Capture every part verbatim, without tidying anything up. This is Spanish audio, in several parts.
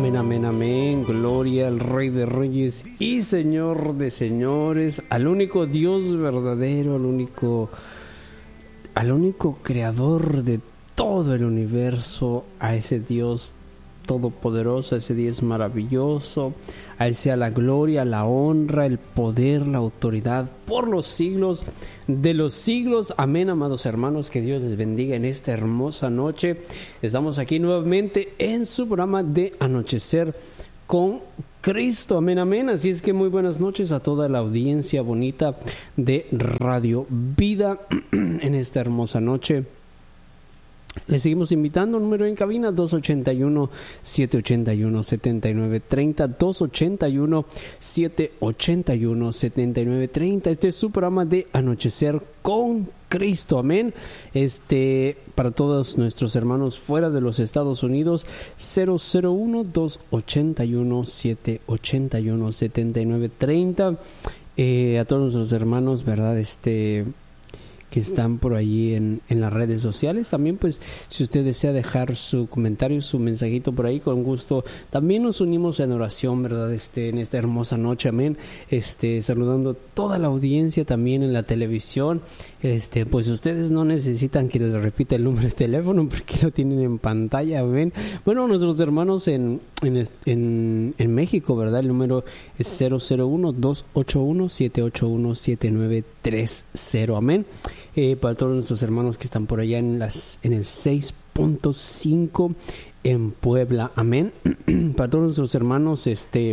Amén, amén, amén. Gloria al Rey de Reyes y Señor de Señores, al único Dios verdadero, al único, al único creador de todo el universo, a ese Dios todopoderoso, a ese Dios maravilloso. A Él sea la gloria, la honra, el poder, la autoridad por los siglos de los siglos. Amén, amados hermanos, que Dios les bendiga en esta hermosa noche. Estamos aquí nuevamente en su programa de Anochecer con Cristo. Amén, amén. Así es que muy buenas noches a toda la audiencia bonita de Radio Vida en esta hermosa noche. Les seguimos invitando, número en cabina dos ochenta y uno, siete ochenta y uno, setenta y nueve treinta, dos ochenta y uno, siete ochenta y uno, setenta y nueve treinta. Este es su programa de Anochecer con Cristo, amén. Este, para todos nuestros hermanos fuera de los Estados Unidos, cero cero uno, dos ochenta y uno, siete ochenta y uno, setenta y nueve treinta. Eh, a todos nuestros hermanos, ¿verdad? Este... que están por allí en, en las redes sociales. También, pues, si usted desea dejar su comentario, su mensajito por ahí, con gusto. También nos unimos en oración, ¿verdad? Este, en esta hermosa noche, amén. Este, saludando a toda la audiencia también en la televisión. Este, pues ustedes no necesitan que les repita el número de teléfono porque lo tienen en pantalla, amén. Bueno, nuestros hermanos en, en, en, en México, ¿verdad? El número es cero cero uno, dos ochenta y uno, siete ochenta y uno, siete nueve tres cero, amén. Eh, para todos nuestros hermanos que están por allá en las en el seis punto cinco en Puebla, amén. Para todos nuestros hermanos este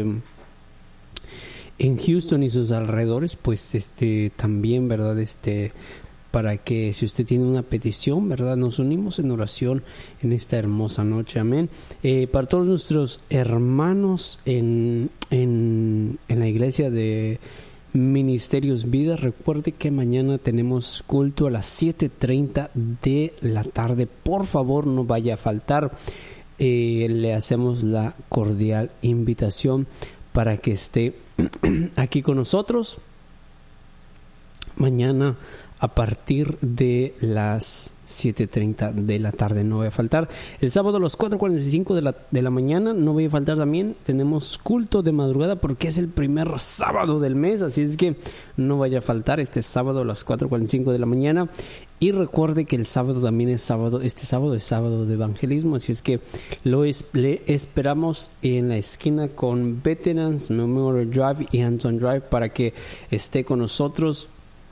en Houston y sus alrededores, pues este también, verdad, este para que si usted tiene una petición, verdad, nos unimos en oración en esta hermosa noche, amén. Eh, para todos nuestros hermanos en en en la iglesia de Ministerios Vida, recuerde que mañana tenemos culto a las siete treinta de la tarde. Por favor, no vaya a faltar. Eh, le hacemos la cordial invitación para que esté aquí con nosotros mañana a partir de las siete treinta de la tarde. No voy a faltar. El sábado a las cuatro cuarenta y cinco de la, de la mañana no voy a faltar también. Tenemos culto de madrugada porque es el primer sábado del mes, así es que no vaya a faltar este sábado a las cuatro cuarenta y cinco de la mañana. Y recuerde que el sábado también es sábado, este sábado es sábado de evangelismo, así es que lo es, le esperamos en la esquina con Veterans Memorial Drive y Hampton Drive para que esté con nosotros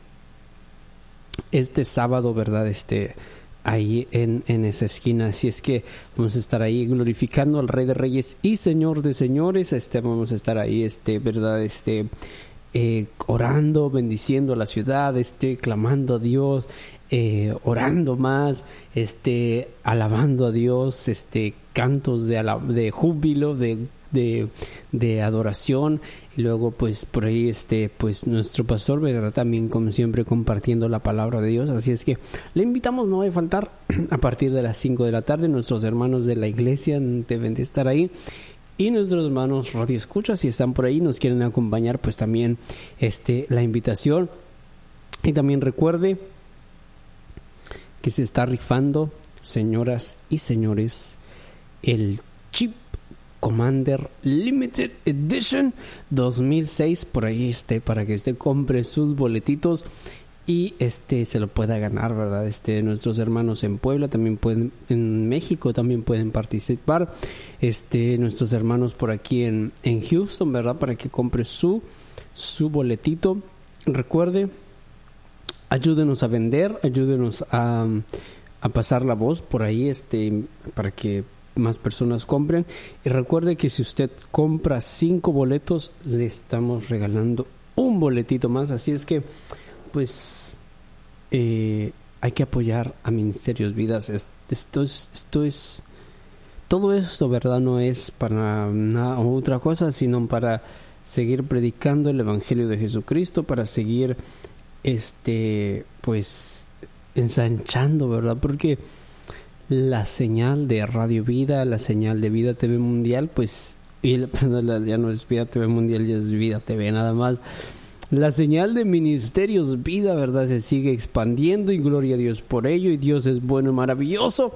este sábado, verdad, este ahí en, en esa esquina. Así es que vamos a estar ahí glorificando al Rey de Reyes y Señor de Señores. Este vamos a estar ahí, este, verdad, este eh, orando, bendiciendo la ciudad, este, clamando a Dios, eh, orando más, este, alabando a Dios, este, cantos de alab- de júbilo, de De, de adoración. Y luego pues por ahí este pues nuestro pastor, ¿verdad? También como siempre compartiendo la palabra de Dios. Así es que le invitamos, no va a faltar, a partir de las cinco de la tarde. Nuestros hermanos de la iglesia deben de estar ahí, y nuestros hermanos radio escucha, si están por ahí, nos quieren acompañar, pues también este la invitación. Y también recuerde que se está rifando, señoras y señores, el chip Commander Limited Edition dos mil seis, por ahí este, para que usted compre sus boletitos y este se lo pueda ganar, ¿verdad? Este, nuestros hermanos en Puebla también pueden, en México también pueden participar. Este, nuestros hermanos por aquí en, en Houston, ¿verdad? Para que compre su, su boletito. Recuerde, ayúdenos a vender, ayúdenos a, a pasar la voz por ahí, este, para que más personas compren. Y recuerde que si usted compra cinco boletos, le estamos regalando un boletito más. Así es que pues eh, hay que apoyar a Ministerios Vidas. Esto es, esto es todo esto, ¿verdad? No es para nada otra cosa, sino para seguir predicando el Evangelio de Jesucristo, para seguir este pues ensanchando, ¿verdad? Porque la señal de Radio Vida, la señal de Vida T V Mundial, pues, y perdón, ya no es Vida T V Mundial, ya es Vida T V nada más. La señal de Ministerios Vida, ¿verdad? Se sigue expandiendo y gloria a Dios por ello, y Dios es bueno y maravilloso.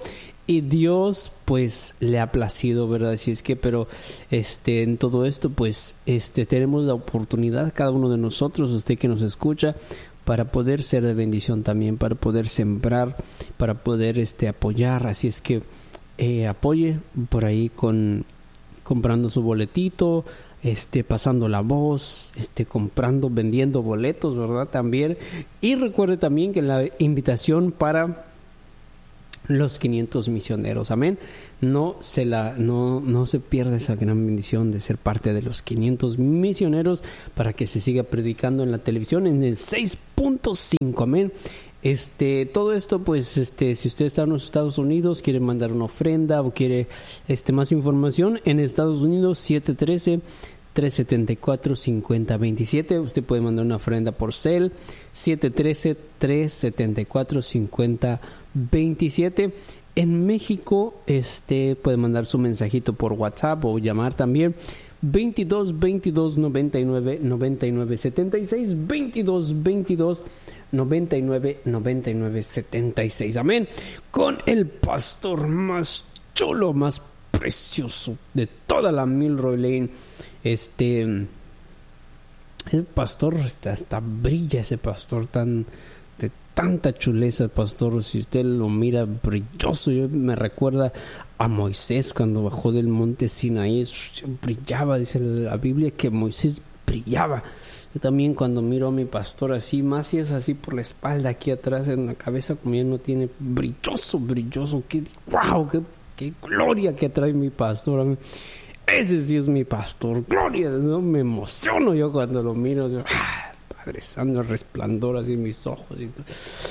y Dios pues le ha placido, ¿verdad? Así es que, pero este en todo esto pues este tenemos la oportunidad, cada uno de nosotros, usted que nos escucha, para poder ser de bendición también, para poder sembrar, para poder este apoyar. Así es que eh, apoye por ahí con comprando su boletito, este pasando la voz, este comprando, vendiendo boletos, ¿verdad? También. Y recuerde también que la invitación para los quinientos misioneros, amén. No se la no no se pierda esa gran bendición de ser parte de los quinientos misioneros, para que se siga predicando en la televisión en el seis punto cinco, amén. Este, todo esto, pues, este, si usted está en los Estados Unidos, quiere mandar una ofrenda o quiere este más información, en Estados Unidos siete uno tres, tres siete cuatro, cinco cero dos siete. Usted puede mandar una ofrenda por Zelle, siete uno tres, tres siete cuatro, cinco cero veintisiete. En México, este puede mandar su mensajito por WhatsApp o llamar también veintidós, veintidós, noventa y nueve, noventa y nueve, setenta y seis, veintidós, veintidós, noventa y nueve, noventa y nueve, setenta y seis. Amén. Con el pastor más chulo, más precioso de toda la Milroy Lane. Este el pastor hasta, hasta brilla, ese pastor tan de tanta chuleza, el pastor. Si usted lo mira brilloso, yo me recuerda a Moisés cuando bajó del monte Sinaí, brillaba, dice la Biblia que Moisés brillaba. Yo también cuando miro a mi pastor así, más si es así por la espalda, aquí atrás en la cabeza, como ya no tiene, brilloso, brilloso, que wow, qué, qué gloria que trae mi pastor. Ese sí es mi pastor, gloria, ¿no? Me emociono yo cuando lo miro, o sea, ah, Padre Santo, el resplandor así en mis ojos y todo.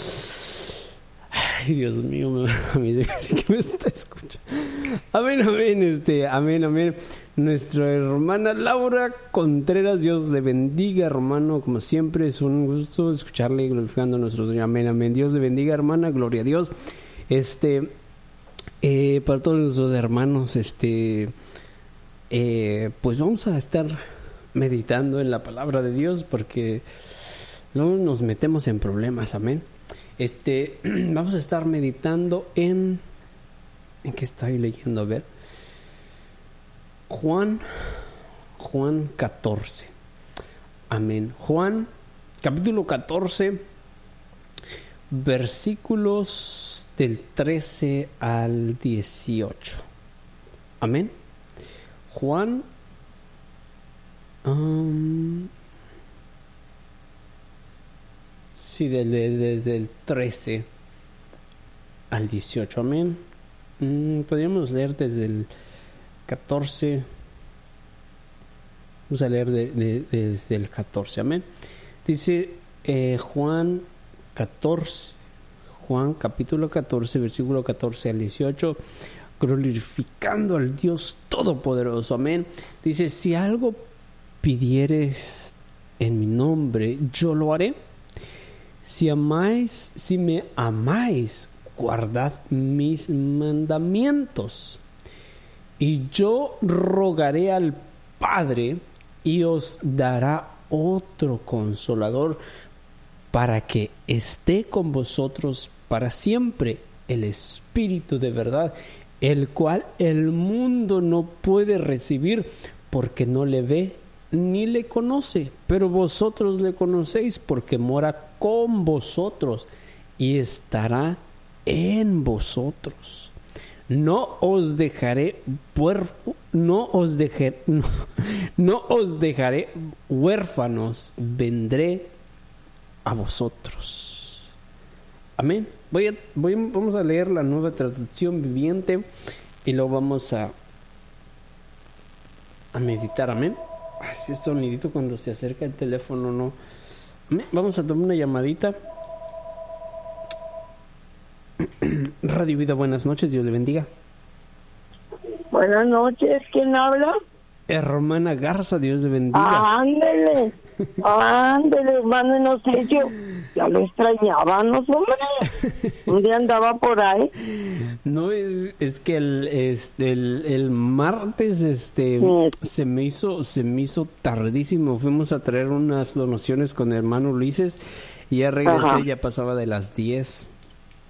Ay, Dios mío, a mí sí que me está escuchando. Amén, amén, este, amén, amén. Nuestra hermana Laura Contreras, Dios le bendiga, hermano, como siempre, es un gusto escucharle glorificando a nuestro Señor. Amén, amén. Dios le bendiga, hermana, gloria a Dios. Este, eh, para todos nuestros hermanos, este, eh, pues vamos a estar meditando en la palabra de Dios, porque luego nos metemos en problemas, amén. Este, vamos a estar meditando en, ¿en qué estoy leyendo? A ver, Juan, Juan catorce, amén. Juan, capítulo catorce, versículos del trece al dieciocho, amén. Juan, um, sí, desde, desde el trece al dieciocho, amén. Mm, podríamos leer desde el catorce. Vamos a leer de, de, desde el catorce, amén. Dice eh, Juan catorce, Juan capítulo catorce, versículo catorce al dieciocho, glorificando al Dios Todopoderoso, amén. Dice: si algo pidieres en mi nombre, yo lo haré. Si amáis, si me amáis, guardad mis mandamientos. Y yo rogaré al Padre y os dará otro consolador para que esté con vosotros para siempre, el Espíritu de verdad, el cual el mundo no puede recibir porque no le ve ni le conoce, pero vosotros le conocéis porque mora con vosotros y estará en vosotros. No os dejaré huérf- no os dejaré no, no os dejaré huérfanos, vendré a vosotros. Amén. Voy a, voy, vamos a leer la Nueva Traducción Viviente y luego vamos a a meditar. Amén. Así es sonidito cuando se acerca el teléfono, no. Amén. Vamos a tomar una llamadita. Radio Vida, buenas noches, Dios le bendiga. Buenas noches, ¿quién habla? Hermana Garza, Dios le bendiga. Ándele, ándele, hermano Inocencio. Ya lo extrañábamos, hombre. Un día andaba por ahí. No, es, es que el, este, el, el martes este, sí. se me hizo se me hizo tardísimo. Fuimos a traer unas donaciones con el hermano Ulises y ya regresé, ajá. Ya pasaba de las diez.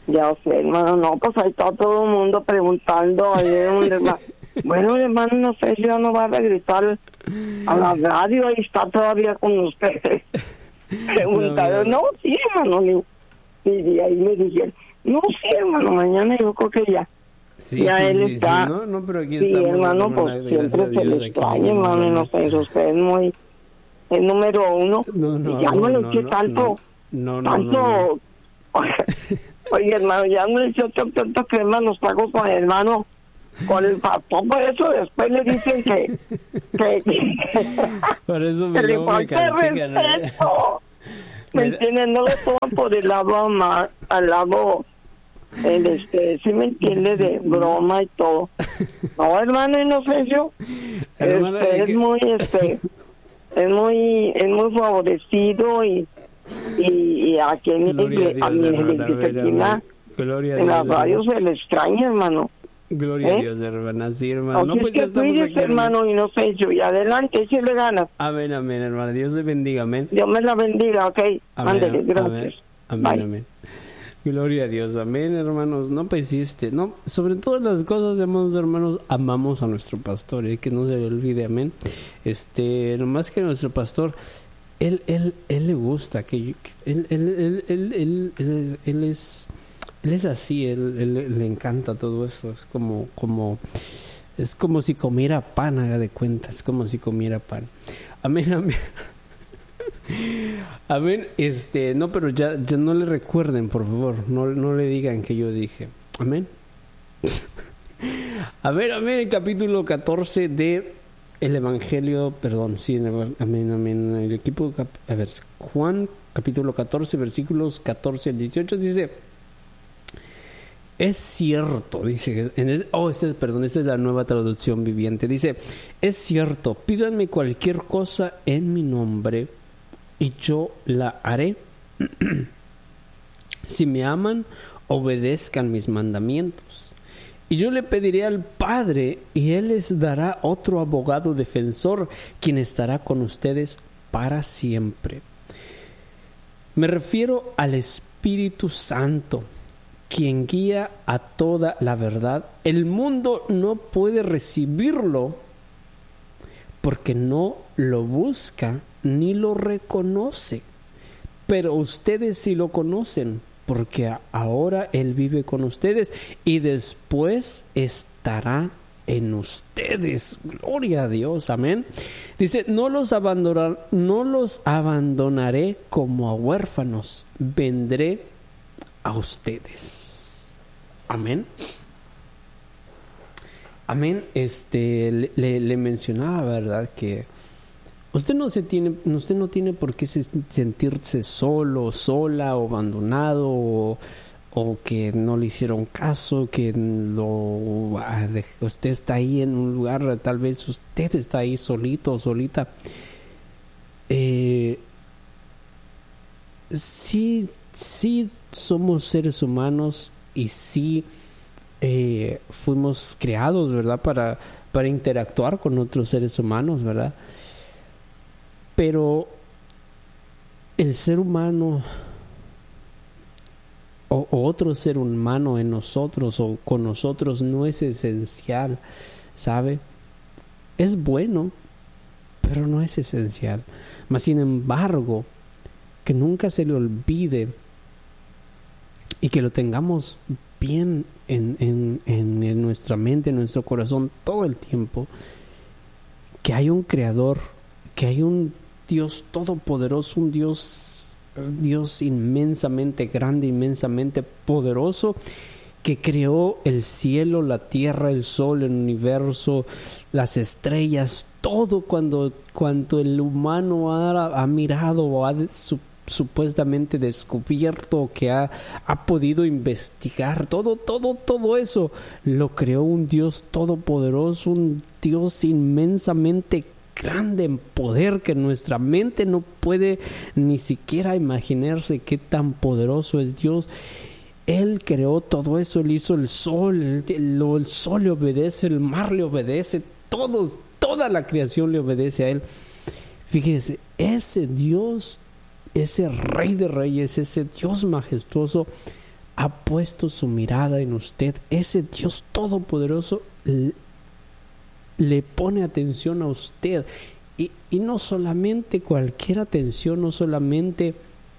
Ya sé, hermano, no, pues ahí está todo el mundo preguntando. Ahí un hermano. Bueno, hermano, no sé si ya no va a regresar a la radio y está todavía con ustedes. Preguntaron, no, no, sí, hermano. Y, y ahí me dijeron, no, sí, hermano, mañana yo creo que ya. Sí, ya sí, él sí, está. Sí, no, no, pero aquí sí, estamos, hermano, pues siempre se le extraña, hermano, y no sé, usted es muy, el número uno. No, no, y ya no, no le no, eché no, tanto, no, no, tanto. no, no. Oye, hermano, ya no le eché tanto crema los tacos con el hermano, con el pastor, por eso después le dicen que, que, que por eso que me, le me castigan, ¿no? respeto. ¿Me entiendes? No lo toman por el lado ama, al lado, el este, ¿sí me entiende? De broma y todo. No, hermano Inocencio, Hermano, este, es es que- muy, este, es muy, es muy favorecido y, y, y aquí en Gloria a mi, a Dios, mi hermano, a iglesia ver, a aquí en la- ver. Gloria a en las Dios, radios se le extraña, hermano. Gloria a ¿Eh? Dios, hermana. Sí, hermano. Así No, pues es ya que estamos cuídese, aquí, hermano. hermano Inocencio, y adelante, si le ganas. Amén, amén, hermano. Dios le bendiga, amén. Dios me la bendiga, ok. Amén, Ándele, amén, gracias. amén, Bye. amén. Gloria a Dios, amén, hermanos. No persiste, no, sobre todas las cosas, hermanos, hermanos, amamos a nuestro pastor, eh, que no se le olvide, amén. Este, nomás que nuestro pastor, él, él, él le gusta, que yo- que- él, él, él, él, él, él, es- él es, él es así, él, él- le encanta todo eso, es como, como, es como si comiera pan, haga de cuenta, es como si comiera pan. Amén, amén. Amén. Este, no, pero ya, ya no le recuerden, por favor. No, no le digan que yo dije. Amén. A ver, amén. El capítulo catorce de el Evangelio, perdón, sí, amén, amén. El equipo, a ver, Juan, capítulo catorce, versículos catorce al dieciocho, dice: es cierto, dice, en es, oh, este, perdón, esta es la nueva traducción viviente. Dice: es cierto, pídanme cualquier cosa en mi nombre y yo la haré. Si me aman, obedezcan mis mandamientos. Y yo le pediré al Padre, y Él les dará otro abogado defensor, quien estará con ustedes para siempre. Me refiero al Espíritu Santo, quien guía a toda la verdad. El mundo no puede recibirlo porque no lo busca ni lo reconoce. Pero ustedes sí lo conocen, porque ahora Él vive con ustedes y después estará en ustedes. Gloria a Dios, amén. Dice: no los abandonar, no los abandonaré como a huérfanos, vendré a ustedes. Amén. Amén. Este le, le, le mencionaba, ¿verdad?, que usted no se tiene, usted no tiene por qué se, sentirse solo, sola, o abandonado, o, o que no le hicieron caso, que lo, usted está ahí en un lugar, tal vez usted está ahí solito o solita. Eh, sí, sí somos seres humanos y sí eh, fuimos creados, ¿verdad?, para, para interactuar con otros seres humanos, ¿verdad? Pero el ser humano o, o otro ser humano en nosotros o con nosotros no es esencial, ¿sabe? Es bueno, pero no es esencial. Mas sin embargo, que nunca se le olvide y que lo tengamos bien en, en, en, en nuestra mente, en nuestro corazón todo el tiempo, que hay un creador, que hay un Dios todopoderoso, un Dios, Dios inmensamente grande, inmensamente poderoso, que creó el cielo, la tierra, el sol, el universo, las estrellas, todo cuando, cuando el humano ha, ha mirado o ha su, supuestamente descubierto, que ha, ha podido investigar, todo, todo, todo eso lo creó un Dios todopoderoso, un Dios inmensamente grande en poder, que nuestra mente no puede ni siquiera imaginarse qué tan poderoso es Dios. Él creó todo eso, Él hizo el sol, el, el sol le obedece, el mar le obedece, todos, toda la creación le obedece a Él. Fíjese, ese Dios, ese Rey de Reyes, ese Dios majestuoso, ha puesto su mirada en usted. Ese Dios todopoderoso le, le pone atención a usted. Y, y no solamente cualquier atención, no solamente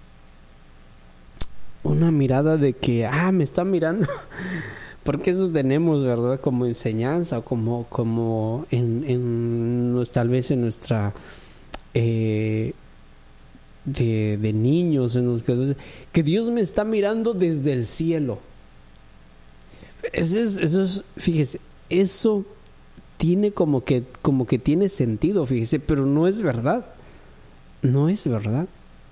una mirada de que, ah, me está mirando. Porque eso tenemos, ¿verdad? Como enseñanza, como, como en, en tal vez en nuestra... Eh, de, de niños, en los que, que Dios me está mirando desde el cielo. Eso es, eso es, fíjese, eso tiene como que, como que tiene sentido, fíjese, pero no es verdad. No es verdad.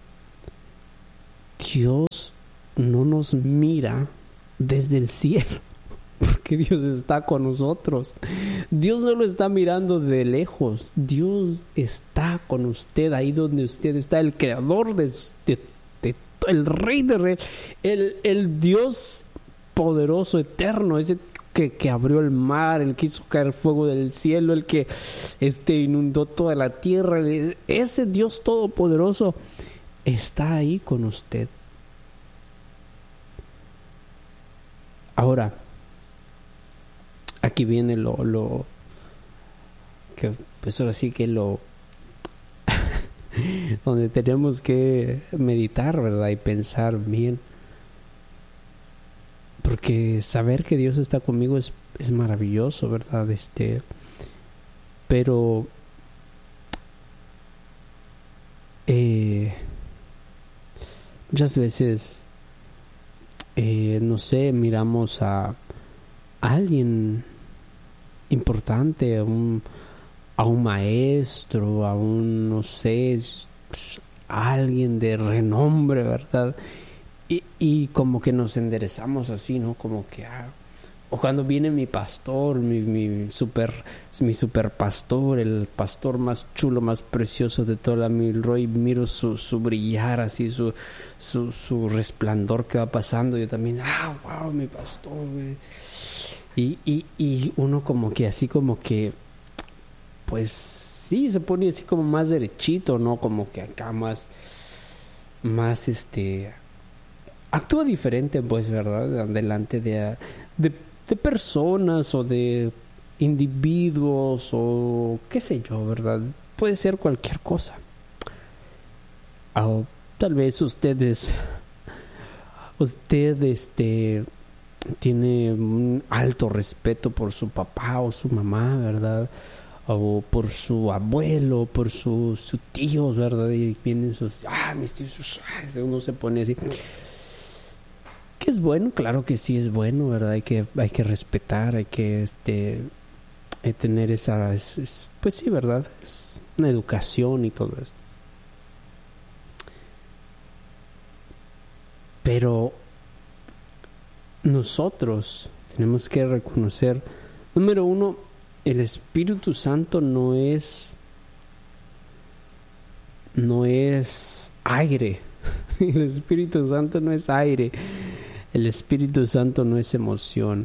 Dios no nos mira desde el cielo, porque Dios está con nosotros. Dios no lo está mirando de lejos. Dios está con usted ahí donde usted está. El creador de, de, de el rey de reyes, el, el Dios poderoso, eterno, ese que, que abrió el mar, el que hizo caer fuego del cielo, el que este, inundó toda la tierra. Ese Dios todopoderoso está ahí con usted. Ahora, aquí viene lo, lo que pues ahora sí que lo donde tenemos que meditar, ¿verdad? Y pensar bien, porque saber que Dios está conmigo es, es maravilloso, ¿verdad? Este, pero eh, muchas veces eh, no sé, miramos a alguien importante, a un, a un maestro, a un, no sé, a alguien de renombre, ¿verdad? Y, y como que nos enderezamos así, ¿no? Como que, ah, o cuando viene mi pastor, mi, mi super, mi super pastor, el pastor más chulo, más precioso de toda la Milroy, miro su, su brillar así, su, su, su resplandor que va pasando, yo también, ah, wow, mi pastor, güey. Y, y, y uno como que así como que, pues sí, se pone así como más derechito, ¿no? Como que acá más, más este, actúa diferente, pues, ¿verdad? Delante de, de, de personas o de individuos o qué sé yo, ¿verdad? Puede ser cualquier cosa. O tal vez ustedes, usted, este... tiene un alto respeto por su papá o su mamá, ¿verdad? O por su abuelo, por sus su tíos, ¿verdad? Y vienen sus, ah, mis tíos, uno se pone así. ¿Que es bueno? Claro que sí es bueno, ¿verdad? Hay que, hay que respetar, hay que este, hay tener esa, es, es, pues sí, ¿verdad? Es una educación y todo esto. Pero nosotros tenemos que reconocer, número uno, el Espíritu Santo no es no es aire. El Espíritu Santo no es aire. El Espíritu Santo no es emoción.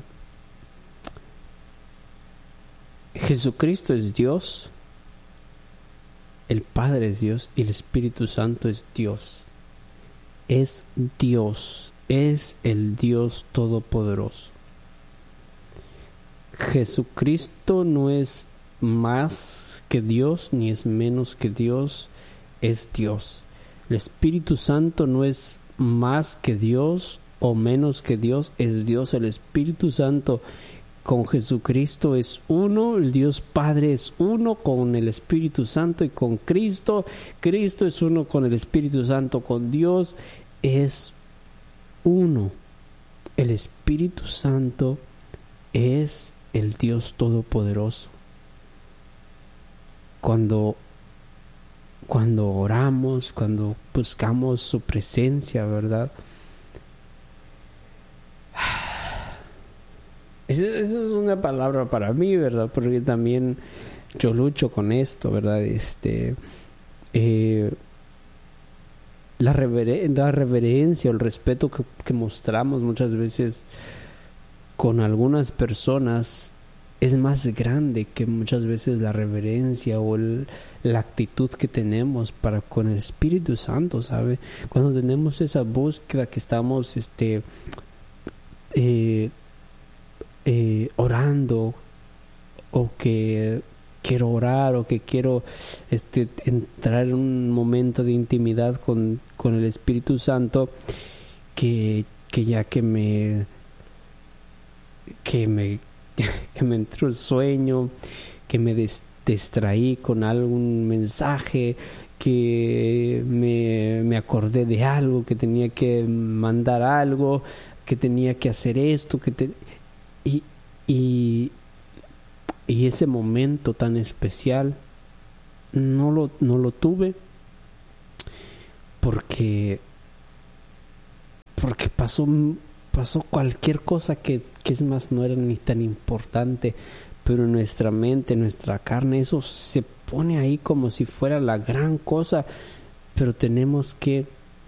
Jesucristo es Dios, el Padre es Dios y el Espíritu Santo es Dios. Es Dios. Es el Dios Todopoderoso. Jesucristo no es más que Dios ni es menos que Dios, es Dios. El Espíritu Santo no es más que Dios o menos que Dios, es Dios. El Espíritu Santo con Jesucristo es uno, el Dios Padre es uno con el Espíritu Santo y con Cristo. Cristo es uno con el Espíritu Santo, con Dios es uno. El Espíritu Santo es el Dios Todopoderoso. Cuando, cuando oramos, cuando buscamos su presencia, ¿verdad? Esa, esa es una palabra para mí, ¿verdad? Porque también yo lucho con esto, ¿verdad? Este... Eh, La, rever- la reverencia o el respeto que, que mostramos muchas veces con algunas personas es más grande que muchas veces la reverencia o el, la actitud que tenemos para con el Espíritu Santo, ¿sabe? Cuando tenemos esa búsqueda que estamos este, eh, eh, orando, o que quiero orar, o que quiero este, entrar en un momento de intimidad con, con el Espíritu Santo, que, que ya que me que me que me entró el sueño, que me des, distraí con algún mensaje, que me, me acordé de algo, que tenía que mandar algo, que tenía que hacer esto, que te, y, y, y ese momento tan especial no lo, no lo tuve porque porque pasó pasó cualquier cosa que, que es más, no era ni tan importante, pero en nuestra mente, en nuestra carne, eso se pone ahí como si fuera la gran cosa. Pero tenemos que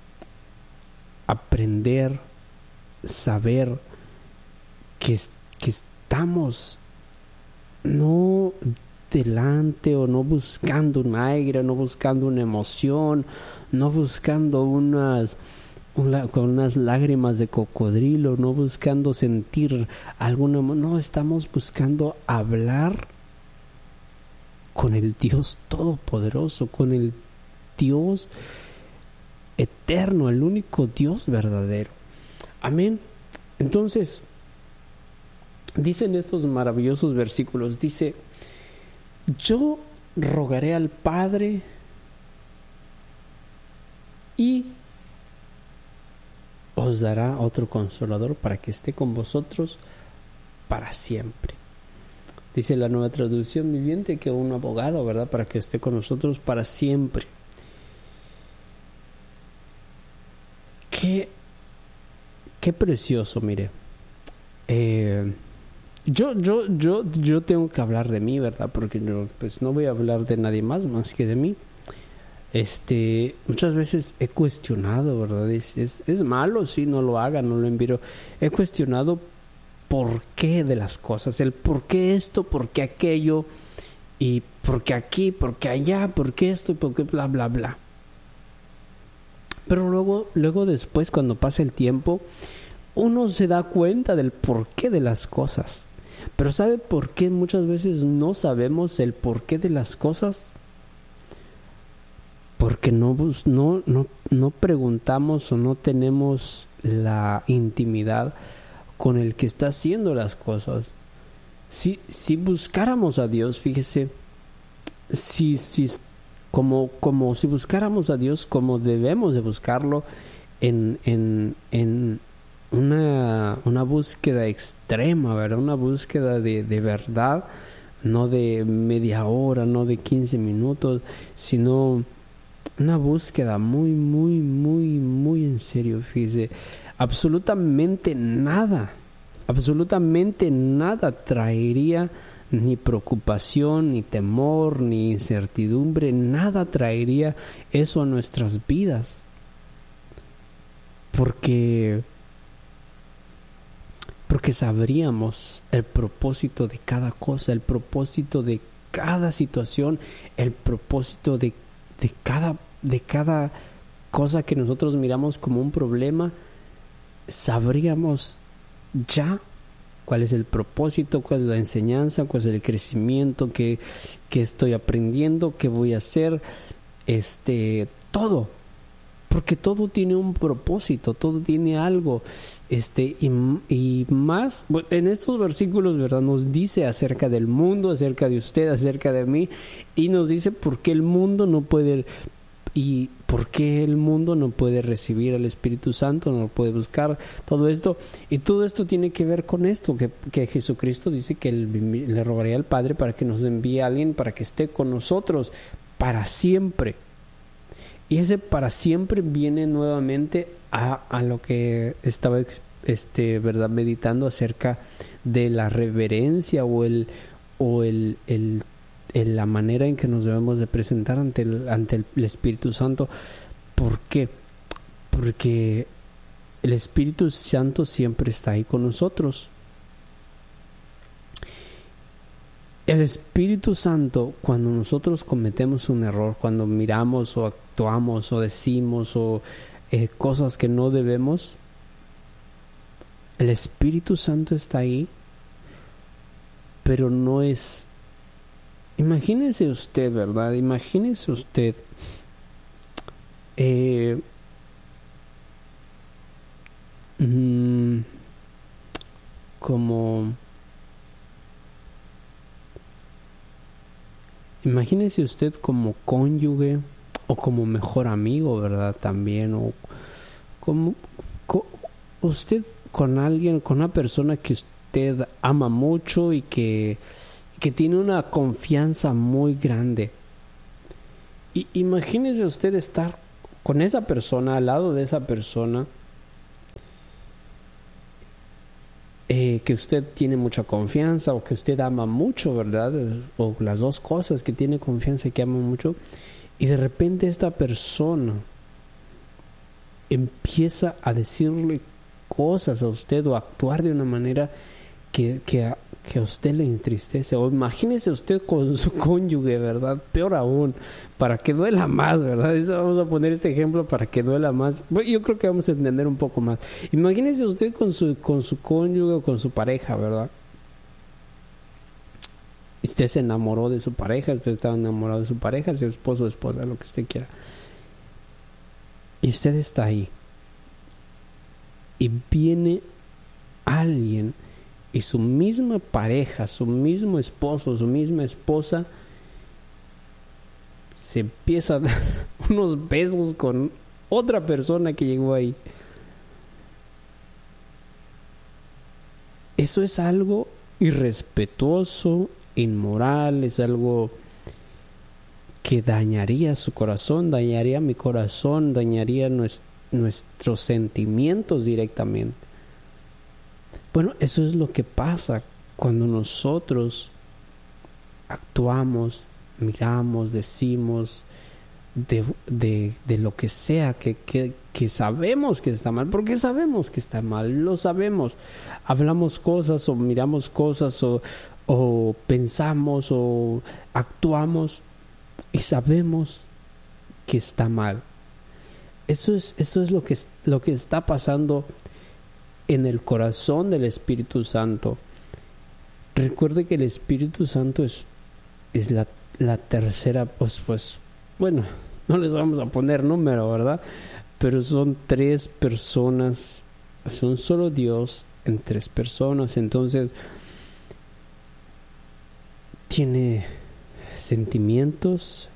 aprender, saber que, que estamos no delante, o no buscando un aire, no buscando una emoción, no buscando unas Una, con unas lágrimas de cocodrilo, no buscando sentir alguna, no, estamos buscando hablar con el Dios Todopoderoso, con el Dios eterno, el único Dios verdadero. Amén. Entonces, dicen estos maravillosos versículos, dice: yo rogaré al Padre y os dará otro consolador para que esté con vosotros para siempre. Dice la Nueva Traducción Viviente que un abogado, ¿verdad?, para que esté con nosotros para siempre. Qué, qué precioso, mire. Eh, yo, yo, yo, yo tengo que hablar de mí, ¿verdad? Porque yo, pues, no voy a hablar de nadie más más que de mí. Este, muchas veces he cuestionado, ¿verdad? Es, es, es malo, sí, no lo haga, no lo envío. He cuestionado por qué de las cosas, el por qué esto, por qué aquello, y por qué aquí, por qué allá, por qué esto, y por qué bla, bla, bla. Pero luego, luego después, cuando pasa el tiempo, uno se da cuenta del porqué de las cosas. Pero ¿sabe por qué muchas veces no sabemos el porqué de las cosas? Porque no, no, no, no preguntamos o no tenemos la intimidad con el que está haciendo las cosas. Si, si buscáramos a Dios, fíjese, si, si, como, como si buscáramos a Dios como debemos de buscarlo, en, en, en una, una búsqueda extrema, ¿verdad? Una búsqueda de, de verdad, no de media hora, no de quince minutos, sino una búsqueda muy, muy, muy, muy en serio. Fíjese, absolutamente nada, absolutamente nada traería ni preocupación, ni temor, ni incertidumbre, nada traería eso a nuestras vidas. Porque, porque sabríamos el propósito de cada cosa, el propósito de cada situación, el propósito de de cada, de cada cosa que nosotros miramos como un problema. Sabríamos ya cuál es el propósito, cuál es la enseñanza, cuál es el crecimiento que, que estoy aprendiendo, qué voy a hacer, este, todo. Porque todo tiene un propósito, todo tiene algo, este, y, y más, bueno, en estos versículos, ¿verdad?, nos dice acerca del mundo, acerca de usted, acerca de mí, y nos dice por qué el mundo no puede, y por qué el mundo no puede recibir al Espíritu Santo, no puede buscar todo esto, y todo esto tiene que ver con esto, que, que Jesucristo dice que él, le rogaría al Padre para que nos envíe a alguien para que esté con nosotros para siempre. Y ese para siempre viene nuevamente a, a lo que estaba este, ¿verdad?, meditando acerca de la reverencia o el o el, el, el la manera en que nos debemos de presentar ante el, ante el, el Espíritu Santo. ¿Por qué? Porque el Espíritu Santo siempre está ahí con nosotros. El Espíritu Santo, cuando nosotros cometemos un error, cuando miramos o actuamos o decimos o eh, cosas que no debemos, el Espíritu Santo está ahí, pero no es... Imagínese usted, ¿verdad? Imagínese usted eh, mmm, como... Imagínese usted como cónyuge o como mejor amigo, ¿verdad? También, o como, co, usted con alguien, con una persona que usted ama mucho y que, que tiene una confianza muy grande. Y imagínese usted estar con esa persona, al lado de esa persona, Eh, que usted tiene mucha confianza o que usted ama mucho, ¿verdad? O las dos cosas, que tiene confianza y que ama mucho, y de repente esta persona empieza a decirle cosas a usted o a actuar de una manera que, que, a, que a usted le entristece. O imagínese usted con su cónyuge, ¿verdad? Peor aún, para que duela más, ¿verdad? Vamos a poner este ejemplo para que duela más. Bueno, yo creo que vamos a entender un poco más. Imagínese usted con su, con su cónyuge o con su pareja, ¿verdad? Usted se enamoró de su pareja, usted estaba enamorado de su pareja, su esposo o esposa, lo que usted quiera. Y usted está ahí. Y viene alguien y su misma pareja, su mismo esposo, su misma esposa se empieza a dar unos besos con otra persona que llegó ahí. Eso es algo irrespetuoso, inmoral, es algo que dañaría su corazón, dañaría mi corazón, dañaría nues- nuestros sentimientos directamente. Bueno, eso es lo que pasa cuando nosotros actuamos, miramos, decimos de, de, de lo que sea que, que, que sabemos que está mal, porque sabemos que está mal, lo sabemos. Hablamos cosas o miramos cosas o, o pensamos o actuamos y sabemos que está mal. Eso es, eso es lo que, lo que está pasando en el corazón del Espíritu Santo. Recuerde que el Espíritu Santo es, es la, la tercera, pues, pues, bueno, no les vamos a poner número, ¿verdad? Pero son tres personas, es un solo Dios en tres personas. Entonces, tiene sentimientos,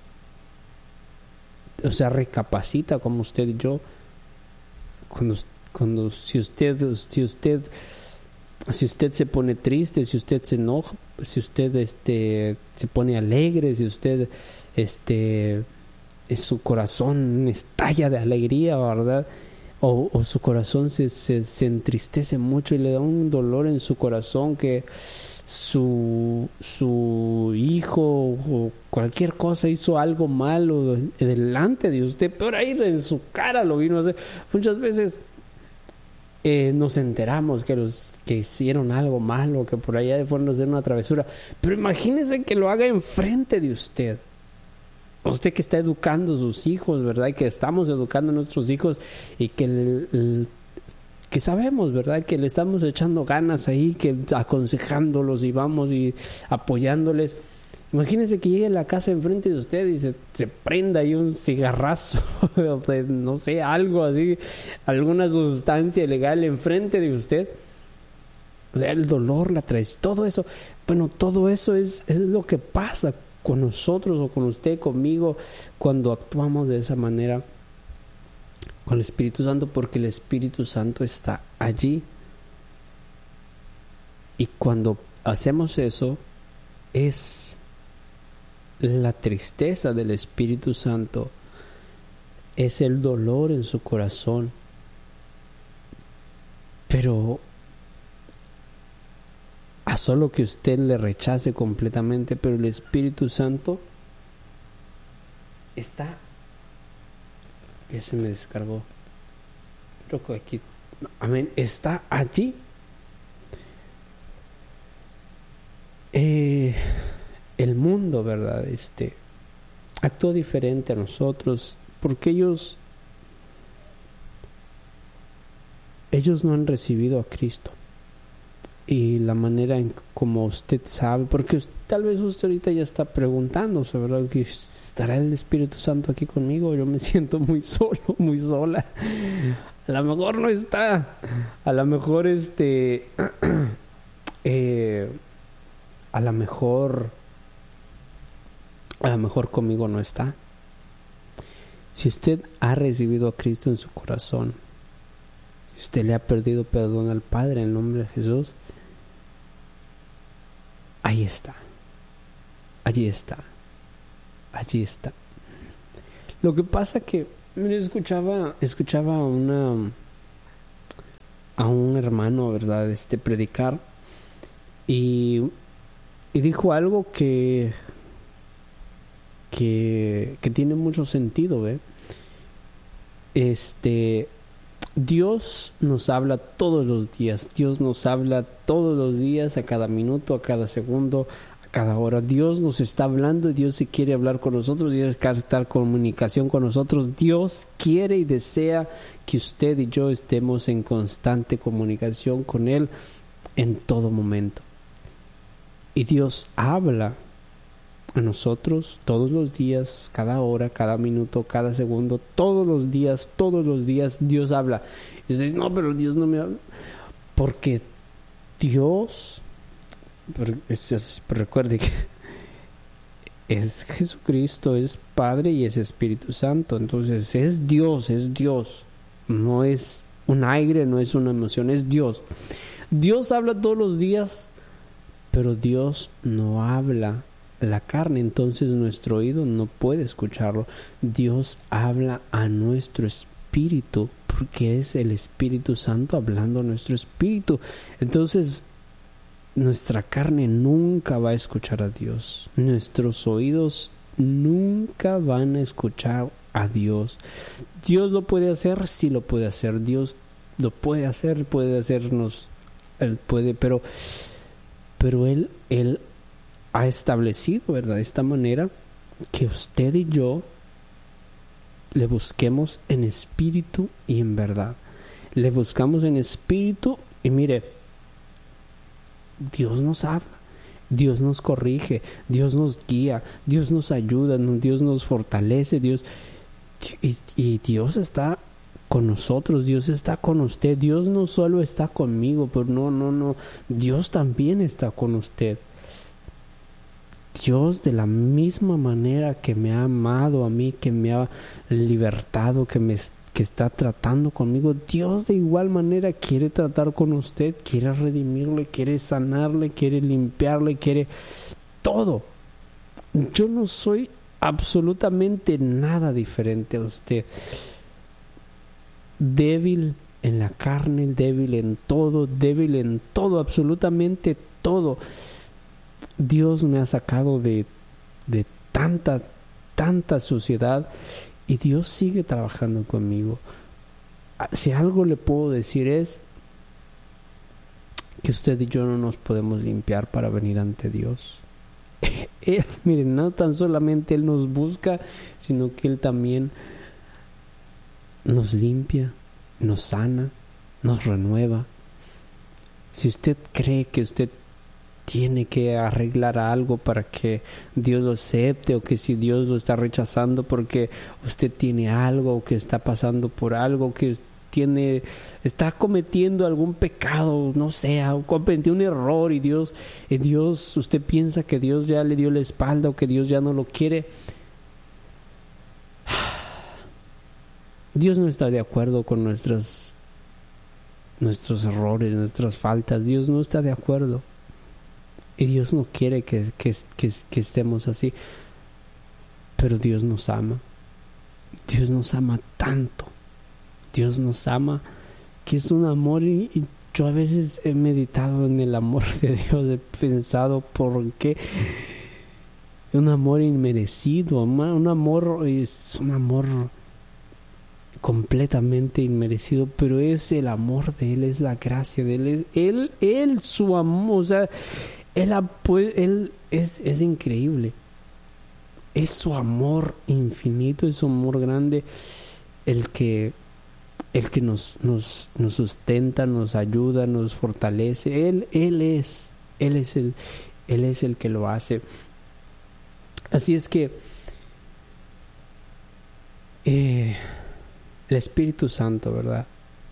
o sea, recapacita como usted y yo. Cuando Cuando si usted si usted si usted se pone triste, si usted se enoja, si usted este se pone alegre, si usted este su corazón estalla de alegría, ¿verdad? O, o su corazón se, se, se entristece mucho y le da un dolor en su corazón que su su hijo o cualquier cosa hizo algo malo delante de usted, pero ahí en su cara lo vino a hacer. Muchas veces Eh, nos enteramos que los que hicieron algo malo, que por allá fueron a hacer una travesura, pero imagínese que lo haga enfrente de usted. Usted que está educando a sus hijos, ¿verdad? Y que estamos educando a nuestros hijos y que el, el, que sabemos, ¿verdad? Que le estamos echando ganas ahí, que aconsejándolos y vamos y apoyándoles. Imagínese que llegue a la casa enfrente de usted y se, se prenda ahí un cigarrazo, no sé, algo así, alguna sustancia ilegal enfrente de usted. O sea, el dolor, la traición, todo eso. Bueno, todo eso es, es lo que pasa con nosotros o con usted, conmigo, cuando actuamos de esa manera con el Espíritu Santo, porque el Espíritu Santo está allí. Y cuando hacemos eso, es la tristeza del Espíritu Santo, es el dolor en su corazón. Pero a solo que usted le rechace completamente, pero el Espíritu Santo está, ya se me descargó, pero aquí, amén, está allí. Eh El mundo, ¿verdad? Este actuó diferente a nosotros porque ellos ellos no han recibido a Cristo. Y la manera en como usted sabe, porque tal vez usted ahorita ya está preguntándose, ¿verdad? Que ¿estará el Espíritu Santo aquí conmigo? Yo me siento muy solo, muy sola. A lo mejor no está. A lo mejor este... eh, a lo mejor... A lo mejor conmigo no está. Si usted ha recibido a Cristo en su corazón, si usted le ha pedido perdón al Padre en el nombre de Jesús, ahí está, allí está, allí está. Lo que pasa que mire, escuchaba, escuchaba a una, a un hermano, ¿verdad? Este predicar y, y dijo algo que, que, que tiene mucho sentido, ¿ve? Este, Dios nos habla todos los días. Dios nos habla todos los días, a cada minuto, a cada segundo, a cada hora. Dios nos está hablando. Dios se quiere hablar con nosotros. Dios quiere estar en comunicación con nosotros. Dios quiere y desea que usted y yo estemos en constante comunicación con Él en todo momento. Y Dios habla a nosotros todos los días, cada hora, cada minuto, cada segundo, todos los días, todos los días Dios habla. Y usted dice, no, pero Dios no me habla. Porque Dios, pero es, es, pero recuerde que es Jesucristo, es Padre y es Espíritu Santo. Entonces es Dios, es Dios. No es un aire, no es una emoción, es Dios. Dios habla todos los días, pero Dios no habla la carne, entonces nuestro oído no puede escucharlo. Dios habla a nuestro espíritu, porque es el Espíritu Santo hablando a nuestro espíritu. Entonces nuestra carne nunca va a escuchar a Dios, nuestros oídos nunca van a escuchar a Dios. Dios lo puede hacer, sí lo puede hacer. Dios lo puede hacer, puede hacernos, él puede, pero pero él él ha establecido, ¿verdad?, de esta manera que usted y yo le busquemos en espíritu y en verdad. Le buscamos en espíritu y mire, Dios nos habla, Dios nos corrige, Dios nos guía, Dios nos ayuda, Dios nos fortalece, Dios y, y Dios está con nosotros, Dios está con usted. Dios no solo está conmigo, pero no, no, no, Dios también está con usted. Dios, de la misma manera que me ha amado a mí, que me ha libertado, que me que está tratando conmigo, Dios de igual manera quiere tratar con usted, quiere redimirle, quiere sanarle, quiere limpiarle, quiere todo. Yo no soy absolutamente nada diferente a usted. Débil en la carne, débil en todo, débil en todo, absolutamente todo. Dios me ha sacado de, de tanta, tanta suciedad y Dios sigue trabajando conmigo. Si algo le puedo decir es que usted y yo no nos podemos limpiar para venir ante Dios. Él, miren, no tan solamente Él nos busca, sino que Él también nos limpia, nos sana, nos renueva. Si usted cree que usted tiene que arreglar algo para que Dios lo acepte, o que si Dios lo está rechazando porque usted tiene algo, o que está pasando por algo, que tiene, está cometiendo algún pecado, no sé, o cometió un error y Dios, y Dios, usted piensa que Dios ya le dio la espalda o que Dios ya no lo quiere. Dios no está de acuerdo con nuestras, nuestros errores, nuestras faltas. Dios no está de acuerdo. Y Dios no quiere que, que, que, que estemos así. Pero Dios nos ama. Dios nos ama tanto. Dios nos ama, que es un amor. Y, y yo a veces he meditado en el amor de Dios. He pensado por qué. Un amor inmerecido. Un amor es un amor completamente inmerecido, pero es el amor de Él, es la gracia de Él, es Él, Él su amor, o sea, Él, él es, es increíble, es su amor infinito, es su amor grande, el que el que nos, nos, nos sustenta, nos ayuda, nos fortalece. Él, él es, él es el, él es el que lo hace. Así es que eh, el Espíritu Santo, ¿verdad?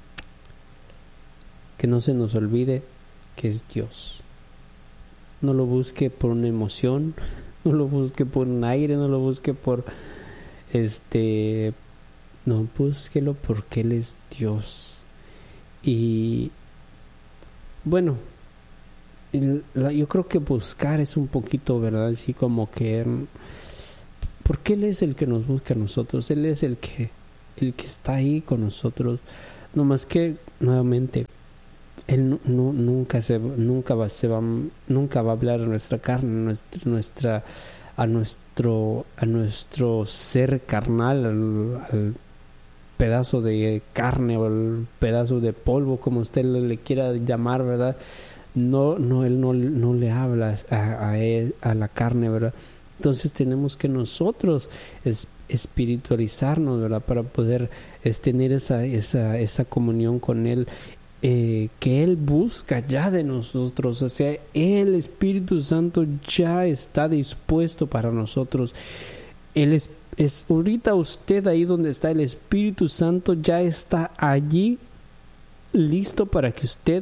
Que no se nos olvide que es Dios. No lo busque por una emoción, no lo busque por un aire, no lo busque por este, no, búsquelo porque Él es Dios. Y bueno, el, la, yo creo que buscar es un poquito, ¿verdad? Así como que, porque Él es el que nos busca a nosotros, Él es el que, el que está ahí con nosotros. No más que, nuevamente, Él no, no, nunca se nunca va se va nunca va a hablar a nuestra carne, nuestra, nuestra a nuestro a nuestro ser carnal, al, al pedazo de carne o al pedazo de polvo, como usted le, le quiera llamar, ¿verdad? No, no, él no, no le habla a, a él, a la carne, ¿verdad? Entonces tenemos que nosotros es, espiritualizarnos, ¿verdad? Para poder es, tener esa esa esa comunión con Él. Eh, que Él busca ya de nosotros, o sea, el Espíritu Santo ya está dispuesto para nosotros. Él es, es ahorita usted ahí donde está, el Espíritu Santo ya está allí listo para que usted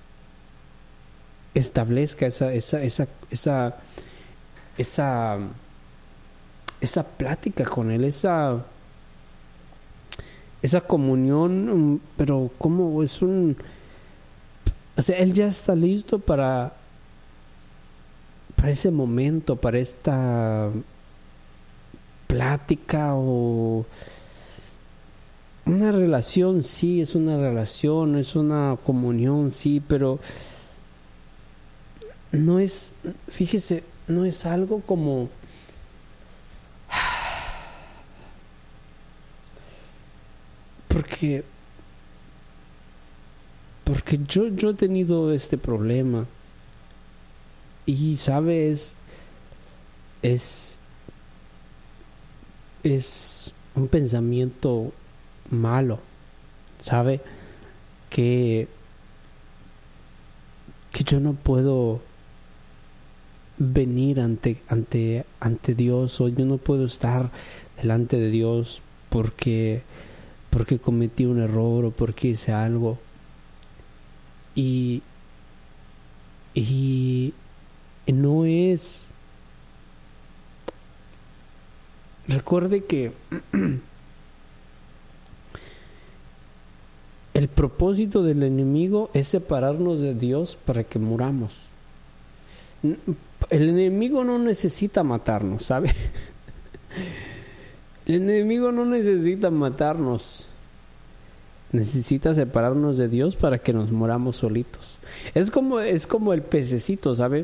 establezca esa esa esa esa esa esa plática con Él, esa esa comunión, pero como es un, o sea, Él ya está listo para para ese momento, para esta plática o una relación. Sí, es una relación, es una comunión, sí, pero no es, fíjese, no es algo como Porque, porque yo, yo he tenido este problema y, ¿sabes? Es, es un pensamiento malo, ¿sabe? Que, que yo no puedo venir ante, ante, ante Dios, o yo no puedo estar delante de Dios porque... porque cometí un error o porque hice algo. Y, y no es... Recuerde que el propósito del enemigo es separarnos de Dios para que muramos. El enemigo no necesita matarnos, ¿sabe? El enemigo no necesita matarnos. Necesita separarnos de Dios para que nos moramos solitos. Es como, es como el pececito, ¿sabe?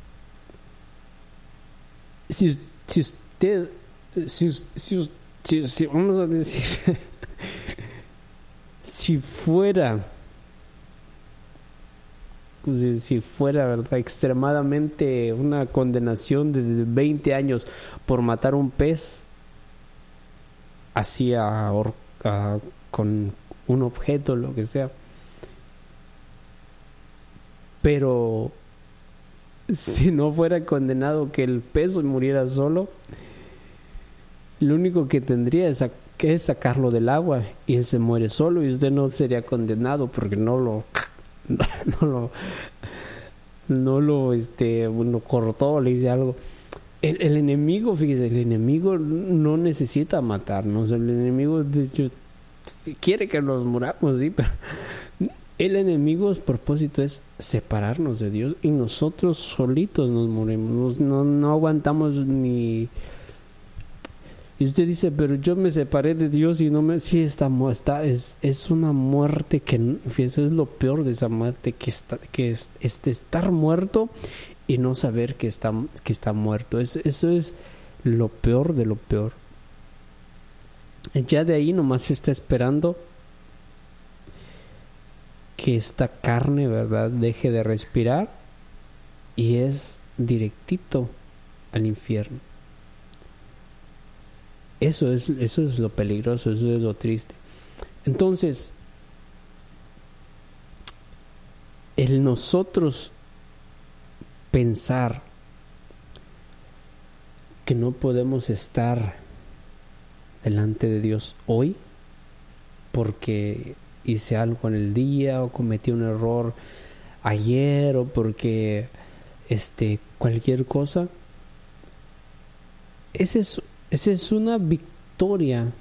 Si, si usted, si, si, si, si vamos a decir, si fuera, pues, si fuera, ¿verdad?, extremadamente una condenación de veinte años por matar un pez, así a, a, con un objeto, lo que sea, pero si no fuera condenado que el pez muriera solo, lo único que tendría es, a, que es sacarlo del agua y él se muere solo, y usted no sería condenado porque no lo no, no lo no lo este bueno, cortó, le hice algo. El, el enemigo, fíjese, el enemigo no necesita matarnos. El enemigo de hecho, quiere que nos muramos, sí, pero el enemigo, su propósito es separarnos de Dios y nosotros solitos nos morimos. No, no aguantamos ni... Y usted dice, pero yo me separé de Dios y no me... Sí, está, está, es, es una muerte que... Fíjese, es lo peor de esa muerte, que, está, que es este, estar muerto y no saber que está, que está muerto. Eso, eso es lo peor de lo peor. Ya de ahí nomás se está esperando que esta carne, ¿verdad?, deje de respirar y es directito al infierno. Eso es, eso es lo peligroso, eso es lo triste. Entonces, el nosotros pensar que no podemos estar delante de Dios hoy porque hice algo en el día o cometí un error ayer o porque este cualquier cosa, esa es, esa es una victoria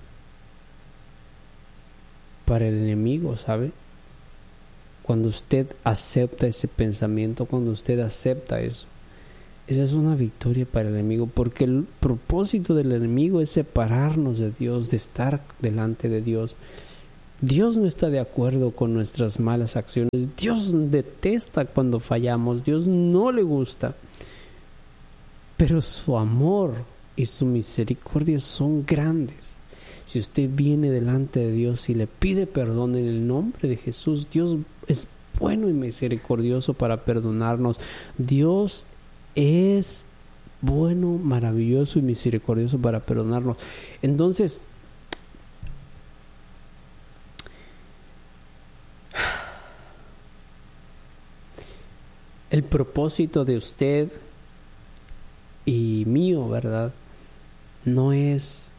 para el enemigo, ¿sabe? Cuando usted acepta ese pensamiento, cuando usted acepta eso, esa es una victoria para el enemigo, porque el propósito del enemigo es separarnos de Dios, de estar delante de Dios. Dios no está de acuerdo con nuestras malas acciones. Dios detesta cuando fallamos. Dios no le gusta. Pero su amor y su misericordia son grandes. Si usted viene delante de Dios y le pide perdón en el nombre de Jesús, Dios es bueno y misericordioso para perdonarnos. Dios es bueno, maravilloso y misericordioso para perdonarnos. Entonces, el propósito de usted y mío, ¿verdad? No es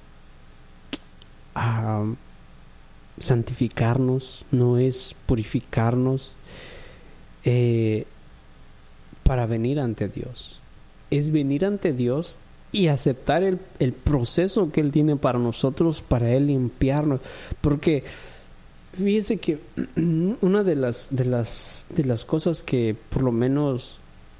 uh, santificarnos, no es purificarnos eh, para venir ante Dios. Es venir ante Dios y aceptar el, el proceso que Él tiene para nosotros, para Él limpiarnos. Porque fíjese que una de las, de las, de las cosas que por lo menos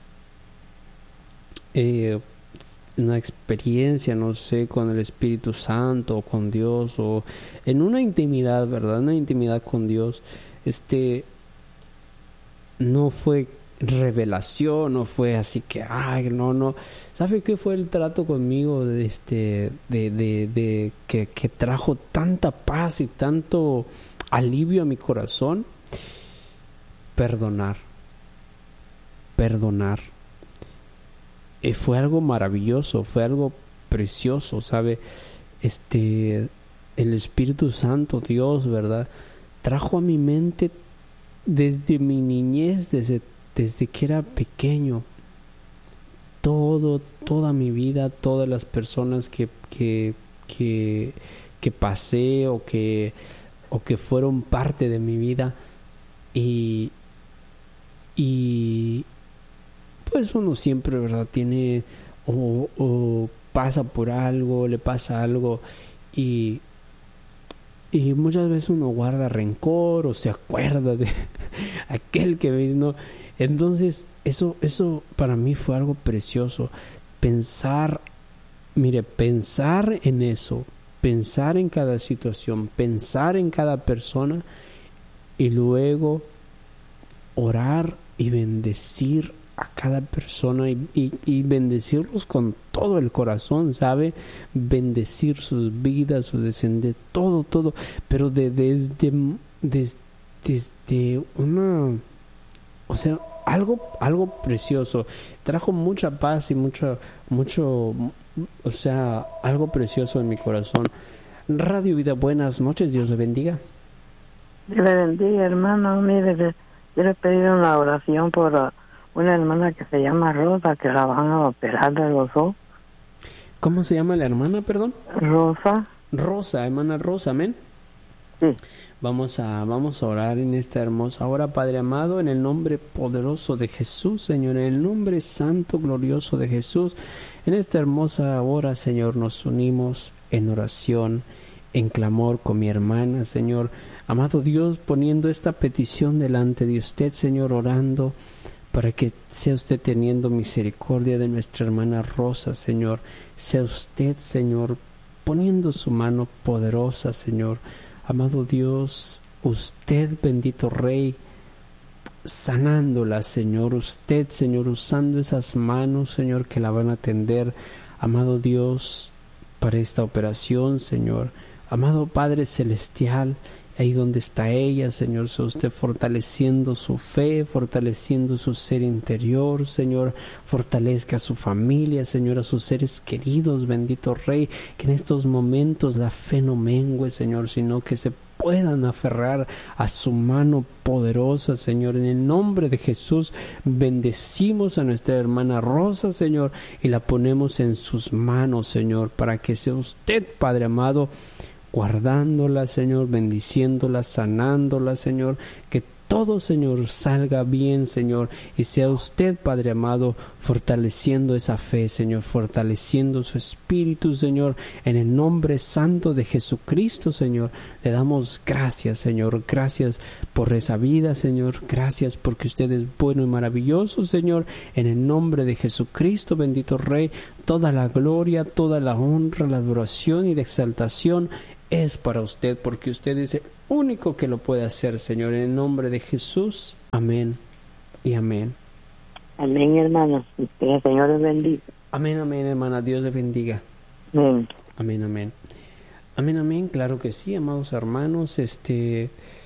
eh, una experiencia, no sé, con el Espíritu Santo o con Dios o en una intimidad, ¿verdad? Una intimidad con Dios, este, no fue revelación, no fue así que, ay, no, no. ¿Sabe qué fue el trato conmigo de este, de, de, de que, que trajo tanta paz y tanto alivio a mi corazón? Perdonar, perdonar. Eh, fue algo maravilloso, fue algo precioso, ¿sabe? Este, el Espíritu Santo, Dios, ¿verdad? Trajo a mi mente desde mi niñez, desde Desde que era pequeño, todo, toda mi vida, todas las personas que, que, que, que pasé o que, o que fueron parte de mi vida, y, y pues uno siempre, ¿verdad? Tiene o, o pasa por algo, le pasa algo y Y muchas veces uno guarda rencor o se acuerda de aquel que ves, ¿no? Entonces, eso, eso para mí fue algo precioso. Pensar, mire, pensar en eso, pensar en cada situación, pensar en cada persona y luego orar y bendecir a cada persona y, y, y bendecirlos con todo el corazón, ¿sabe? Bendecir sus vidas, su descendencia, todo, todo, pero de, desde, desde, desde una, o sea, algo, algo precioso. Trajo mucha paz y mucho, mucho, o sea, algo precioso en mi corazón. Radio Vida, buenas noches, Dios le bendiga. Dios le bendiga, hermano. Mire, yo le he pedido una oración por uh, una hermana que se llama Rosa, que la van a operar de los ojos. ¿Cómo se llama la hermana, perdón? Rosa. Rosa, hermana Rosa, amén. Sí. Vamos a, vamos a orar en esta hermosa hora, Padre amado, en el nombre poderoso de Jesús, Señor, en el nombre santo, glorioso de Jesús. En esta hermosa hora, Señor, nos unimos en oración, en clamor con mi hermana, Señor. Amado Dios, poniendo esta petición delante de usted, Señor, orando para que sea usted teniendo misericordia de nuestra hermana Rosa, Señor. Sea usted, Señor, poniendo su mano poderosa, Señor. Amado Dios, usted, bendito Rey, sanándola, Señor. Usted, Señor, usando esas manos, Señor, que la van a atender, amado Dios, para esta operación, Señor. Amado Padre Celestial, ahí donde está ella, Señor, sea usted fortaleciendo su fe, fortaleciendo su ser interior, Señor, fortalezca a su familia, Señor, a sus seres queridos, bendito Rey, que en estos momentos la fe no mengue, Señor, sino que se puedan aferrar a su mano poderosa, Señor. En el nombre de Jesús, bendecimos a nuestra hermana Rosa, Señor, y la ponemos en sus manos, Señor, para que sea usted, Padre amado, guardándola, Señor, bendiciéndola, sanándola, Señor, que todo, Señor, salga bien, Señor, y sea usted, Padre amado, fortaleciendo esa fe, Señor, fortaleciendo su espíritu, Señor, en el nombre santo de Jesucristo, Señor. Le damos gracias, Señor, gracias por esa vida, Señor, gracias porque usted es bueno y maravilloso, Señor, en el nombre de Jesucristo, bendito Rey. Toda la gloria, toda la honra, la adoración y la exaltación es para usted, porque usted es el único que lo puede hacer, Señor, en el nombre de Jesús. Amén y amén. Amén, hermana. Que el Señor les bendiga. Amén, amén, hermana. Dios le bendiga. Amén. Amén, amén. Amén, amén. Claro que sí, amados hermanos. Este...